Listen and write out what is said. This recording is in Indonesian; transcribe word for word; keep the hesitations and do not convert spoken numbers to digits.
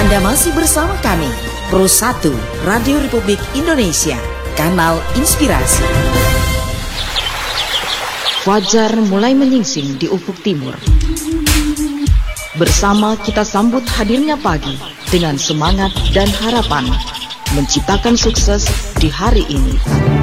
Anda masih bersama kami, Pro satu Radio Republik Indonesia, Kanal Inspirasi. Fajar mulai menyingsing di ufuk timur. Bersama kita sambut hadirnya pagi dengan semangat dan harapan, menciptakan sukses di hari ini.